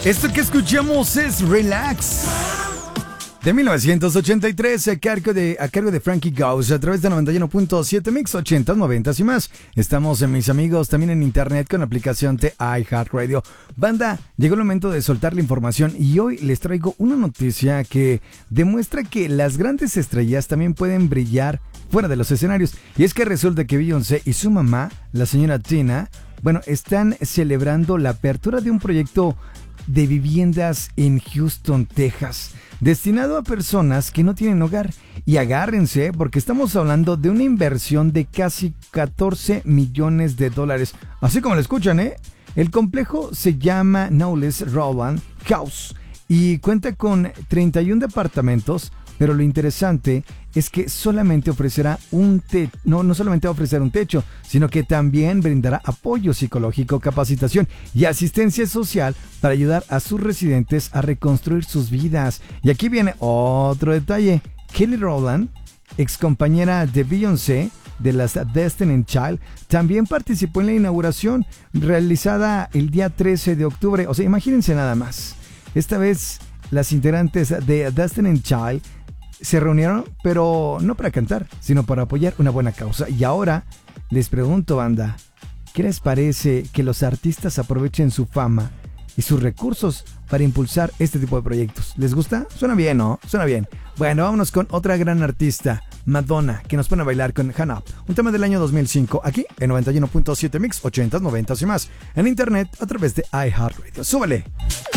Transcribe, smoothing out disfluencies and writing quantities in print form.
Esto que escuchamos es Relax, de 1983, a cargo de Frankie Goes, a través de 91.7 Mix, 80, 90 y más. Estamos, mis amigos, también en internet con la aplicación de iHeartRadio. Banda, llegó el momento de soltar la información y hoy les traigo una noticia que demuestra que las grandes estrellas también pueden brillar fuera de los escenarios. Y es que resulta que Beyoncé y su mamá, la señora Tina, están celebrando la apertura de un proyecto de viviendas en Houston, Texas, destinado a personas que no tienen hogar. Y agárrense, porque estamos hablando de una inversión de casi 14 millones de dólares. Así como lo escuchan, ¿eh? El complejo se llama Knowles Rowland House y cuenta con 31 departamentos, pero lo interesante es que solamente ofrecerá no solamente va a ofrecer un techo, sino que también brindará apoyo psicológico, capacitación y asistencia social para ayudar a sus residentes a reconstruir sus vidas. Y aquí viene otro detalle. Kelly Rowland, ex compañera de Beyoncé de las Destiny's Child, también participó en la inauguración realizada el día 13 de octubre. O sea, imagínense nada más. Esta vez las integrantes de Destiny's Child se reunieron, pero no para cantar, sino para apoyar una buena causa. Y ahora les pregunto, banda, ¿qué les parece que los artistas aprovechen su fama y sus recursos para impulsar este tipo de proyectos? ¿Les gusta? Suena bien, ¿no? Suena bien. Bueno, vámonos con otra gran artista, Madonna, que nos pone a bailar con Hannah, un tema del año 2005, aquí en 91.7 Mix, 80, 90 y más, en internet a través de iHeartRadio. ¡Súbele!